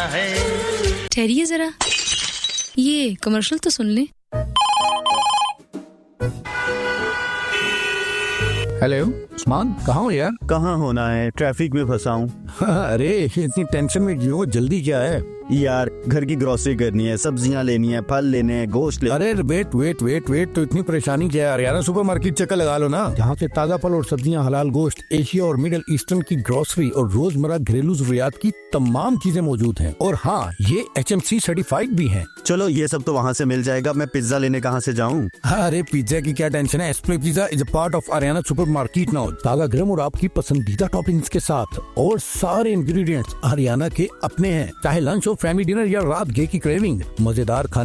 है। ठहरिए जरा, ये कमर्शियल तो सुन ले। हेलो उस्मान, कहाँ हो यार? कहाँ होना है, ट्रैफिक में फंसा हूँ। अरे इतनी टेंशन में क्यों? जल्दी क्या है? यार घर की ग्रोसरी करनी है, सब्जियाँ लेनी है, फल लेने हैं, गोश्त ले। अरे वेट तो इतनी परेशानी क्या है? हरियाणा सुपरमार्केट चक्कर लगा लो ना, जहाँ से ताजा फल और सब्जियाँ, हलाल गोश्त, एशिया और मिडिल ईस्टर्न की ग्रोसरी और रोजमर्रा घरेलू जरूरियात की तमाम चीजें मौजूद हैं। और हाँ, ये HMC सर्टिफाइड भी हैं। चलो ये सब तो वहाँ से मिल जाएगा, मैं पिज्जा लेने कहाँ से जाऊँ? अरे पिज्जा की क्या टेंशन है, एस्प्ले pizza is a part of Haryana supermarket now. ताजा गरम और आपकी पसंदीदा टॉपिंग्स के साथ, और सारे इंग्रेडिएंट्स हरियाणा के अपने हैं। चाहे लंच हो, फैमिली डिनर या रात गे की क्रेविंग, मजेदार खाने